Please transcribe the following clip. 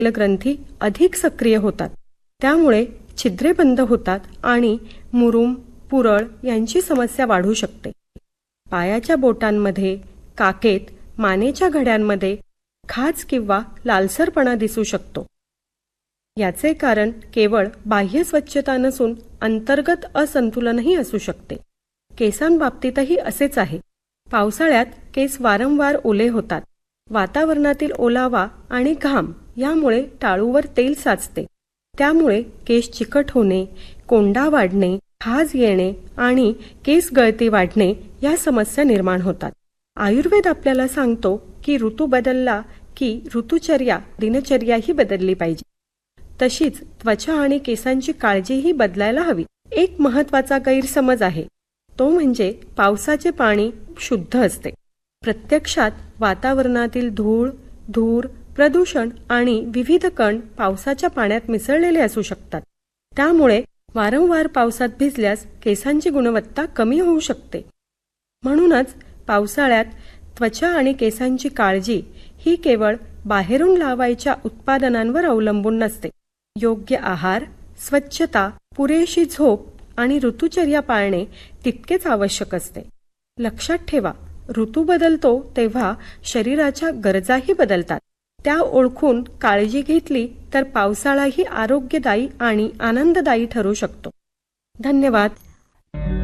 ग्रंथी अधिक सक्रिय होतात. त्यामुळे छिद्रे बंद होतात आणि मुरूम, पुरळ यांची समस्या वाढू शकते. पायाच्या बोटांमध्ये, काकेत, मानेच्या घड्यांमध्ये खाज किंवा लालसरपणा दिसू शकतो. याचे कारण केवळ बाह्य स्वच्छता नसून अंतर्गत असंतुलनही असू शकते. केसांबाबतीतही असेच आहे. पावसाळ्यात केस वारंवार ओले होतात. वातावरणातील ओलावा आणि घाम यामुळे टाळूवर तेल साचते. त्यामुळे केस चिकट होणे, कोंडा वाढणे, खाज येणे आणि केस गळती वाढणे या समस्या निर्माण होतात. आयुर्वेद आपल्याला सांगतो की ऋतू बदलला की ऋतुचर्या, दिनचर्याही बदलली पाहिजे. तशीच त्वचा आणि केसांची काळजीही बदलायला हवी. एक महत्त्वाचा गैरसमज आहे, तो म्हणजे पावसाचे पाणी शुद्ध असते. प्रत्यक्षात वातावरणातील धूळ, धूर, प्रदूषण आणि विविध कण पावसाच्या पाण्यात मिसळलेले असू शकतात. त्यामुळे वारंवार पावसात भिजल्यास केसांची गुणवत्ता कमी होऊ शकते. म्हणूनच पावसाळ्यात त्वचा आणि केसांची काळजी ही केवळ बाहेरून लावायच्या उत्पादनांवर अवलंबून नसते. योग्य आहार, स्वच्छता, पुरेशी झोप आणि ऋतुचर्या पाळणे तितकेच आवश्यक असते. लक्षात ठेवा, ऋतू बदलतो तेव्हा शरीराच्या गरजाही बदलतात. त्या ओळखून काळजी घेतली तर पावसाळाही आरोग्यदायी आणि आनंददायी ठरू शकतो. धन्यवाद.